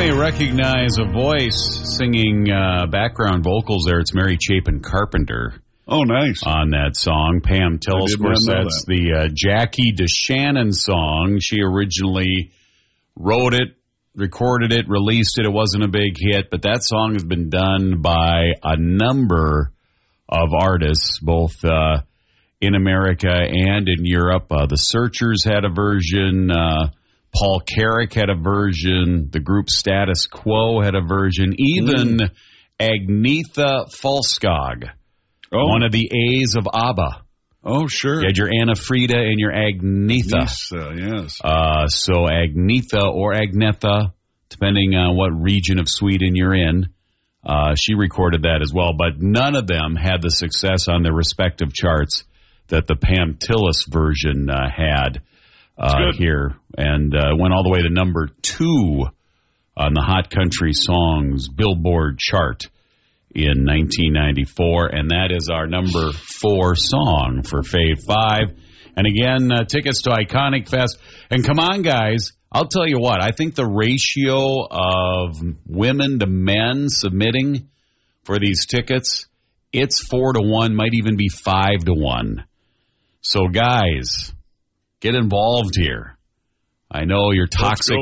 may recognize a voice singing background vocals there. It's Mary Chapin Carpenter. Oh, nice. On that song. Pam Tillis, of course, that's the Jackie DeShannon song. She originally wrote it, recorded it, released it. It wasn't a big hit, but that song has been done by a number of artists, both in America and in Europe. The Searchers had a version. Paul Carrick had a version. The group Status Quo had a version. Even Agnetha Fältskog, one of the A's of ABBA. Oh, sure. You had your Anna Frida and your Agnetha. Yes. So Agnetha or Agnetha, depending on what region of Sweden you're in, she recorded that as well. But none of them had the success on their respective charts that the Pam Tillis version had here. And went all the way to number 2 on the Hot Country Songs Billboard chart in 1994, and that is our number 4 song for Fave 5. And again, tickets to Iconic Fest. And come on, guys, I'll tell you what, I think the ratio of women to men submitting for these tickets, it's 4-1, might even be 5-1. So, guys, get involved here. I know your toxic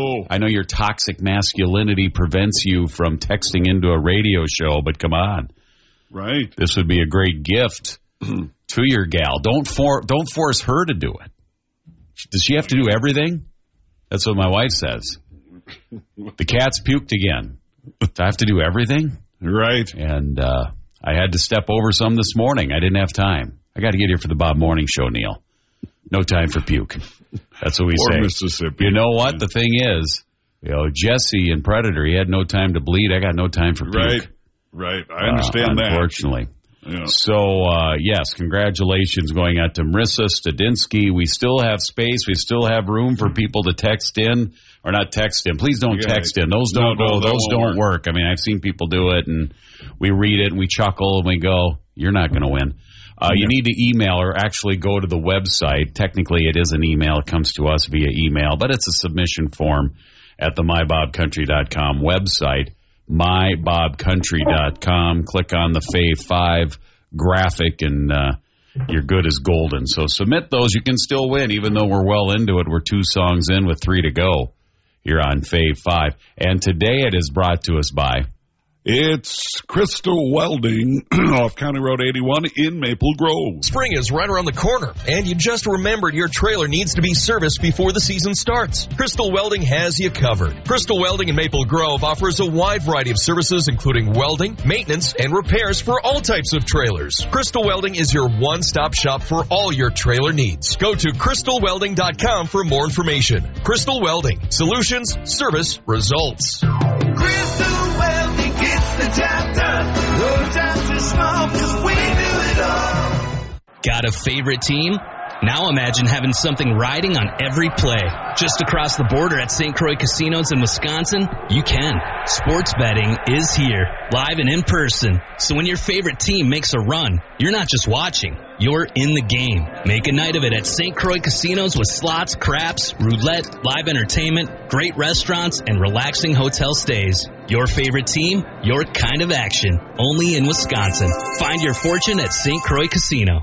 masculinity prevents you from texting into a radio show, but come on. Right. This would be a great gift to your gal. Don't force her to do it. Does she have to do everything? That's what my wife says. The cat's puked again. Do I have to do everything? Right. And I had to step over some this morning. I didn't have time. I got to get here for the Bob Morning Show, Neil. No time for puke. That's what we say. Mississippi. You know what? The thing is, Jesse in Predator, he had no time to bleed. I got no time for puke. Right. I understand that. Unfortunately. Yeah. So, yes, congratulations going out to Marissa Stadinsky. We still have space. We still have room for people to text in. Or not text in. Please don't text in. Those don't go. Those don't work. I mean, I've seen people do it, and we read it, and we chuckle, and we go, you're not going to win. You need to email or actually go to the website. Technically, it is an email. It comes to us via email, but it's a submission form at the mybobcountry.com website, mybobcountry.com. Click on the Fave 5 graphic, and you're good as golden. So submit those. You can still win, even though we're well into it. We're 2 songs in with 3 to go here on Fave 5. And today it is brought to us by... It's Crystal Welding off County Road 81 in Maple Grove. Spring is right around the corner, and you just remembered your trailer needs to be serviced before the season starts. Crystal Welding has you covered. Crystal Welding in Maple Grove offers a wide variety of services, including welding, maintenance, and repairs for all types of trailers. Crystal Welding is your one-stop shop for all your trailer needs. Go to crystalwelding.com for more information. Crystal Welding. Solutions, service, results. Crystal Welding gets the job done. No time too small, 'cause we do it all. Got a favorite team? Now imagine having something riding on every play. Just across the border at St. Croix Casinos in Wisconsin, you can. Sports betting is here, live and in person. So when your favorite team makes a run, you're not just watching, you're in the game. Make a night of it at St. Croix Casinos with slots, craps, roulette, live entertainment, great restaurants, and relaxing hotel stays. Your favorite team, your kind of action. Only in Wisconsin. Find your fortune at St. Croix Casino.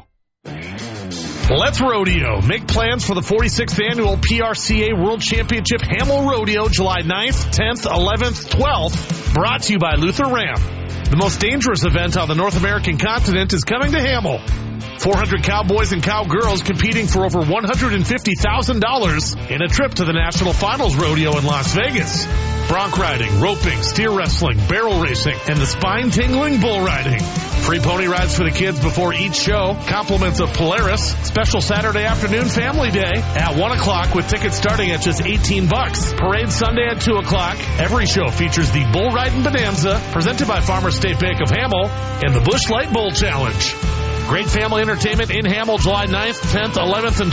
Let's rodeo. Make plans for the 46th Annual PRCA World Championship Hamel Rodeo, July 9th, 10th, 11th, 12th. Brought to you by Luther Ram. The most dangerous event on the North American continent is coming to Hamel. 400 cowboys and cowgirls competing for over $150,000 in a trip to the National Finals Rodeo in Las Vegas. Bronc riding, roping, steer wrestling, barrel racing, and the spine-tingling bull riding. Free pony rides for the kids before each show. Compliments of Polaris. Special Saturday afternoon family day at 1 o'clock with tickets starting at just $18. Parade Sunday at 2 o'clock. Every show features the Bull Riding Bonanza presented by Farmers State Bank of Hamel and the Busch Light Bowl Challenge. Great family entertainment in Hamel July 9th, 10th, 11th, and